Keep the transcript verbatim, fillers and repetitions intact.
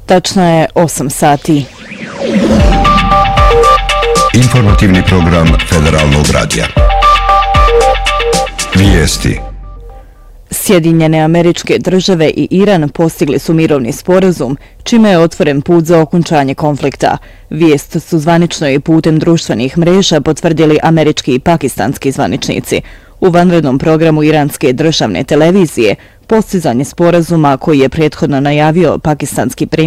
Tačno je osam sati. Informativni program Federalnog radija. Vijesti. Sjedinjene Američke Države i Iran postigli su mirovni sporazum, čime je otvoren put za okončanje konflikta. Vijest su zvanično i putem društvenih mreža potvrdili američki i pakistanski zvaničnici. U vanrednom programu iranske državne televizije postizanje sporazuma koji je prethodno najavio pakistanski premijer